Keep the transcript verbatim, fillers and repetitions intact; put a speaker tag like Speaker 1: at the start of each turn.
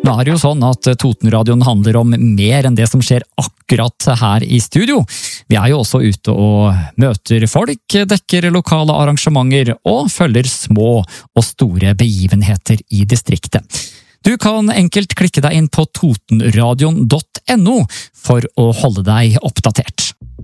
Speaker 1: Nå er det jo sånn at Totenradioen handler om mer enn det som skjer akkurat her i studio. Vi er jo også ute og møter folk, dekker lokale arrangementer og følger små og store begivenheter i distriktet. Du kan enkelt klikke deg inn på totenradion punktum no for å holde deg oppdatert.